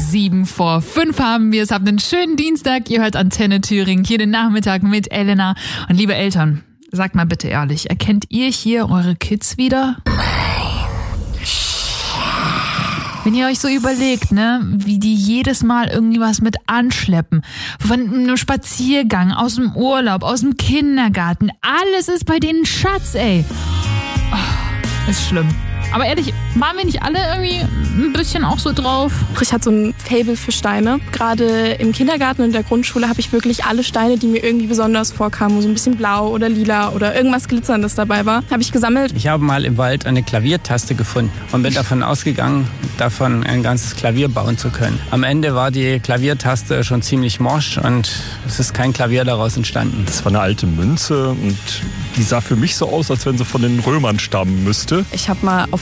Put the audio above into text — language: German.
7:07 haben wir es. Habt einen schönen Dienstag. Ihr hört Antenne Thüringen hier den Nachmittag mit Elena. Und liebe Eltern, sagt mal bitte ehrlich, erkennt ihr hier eure Kids wieder? Wenn ihr euch so überlegt, ne, wie die jedes Mal irgendwie was mit anschleppen, von einem Spaziergang, aus dem Urlaub, aus dem Kindergarten, alles ist bei denen Schatz, ey. Oh, ist schlimm. Aber ehrlich, waren wir nicht alle irgendwie ein bisschen auch so drauf? Ich hatte so ein Faible für Steine. Gerade im Kindergarten und in der Grundschule habe ich wirklich alle Steine, die mir irgendwie besonders vorkamen, wo so ein bisschen blau oder lila oder irgendwas Glitzerndes dabei war, habe ich gesammelt. Ich habe mal im Wald eine Klaviertaste gefunden und bin davon ausgegangen, davon ein ganzes Klavier bauen zu können. Am Ende war die Klaviertaste schon ziemlich morsch und es ist kein Klavier daraus entstanden. Das war eine alte Münze und die sah für mich so aus, als wenn sie von den Römern stammen müsste. Ich habe mal auf